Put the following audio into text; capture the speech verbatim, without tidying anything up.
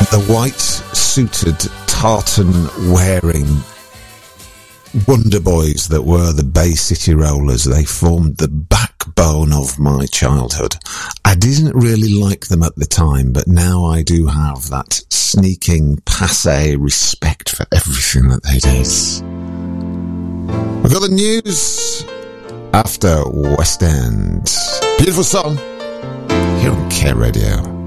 the white-suited, tartan-wearing Wonder Boys that were the Bay City Rollers. They formed the backbone of my childhood. I didn't really like them at the time, but now I do have that sneaking, passé respect for everything that they did. We've got the news after West End. Beautiful song here on Care Radio.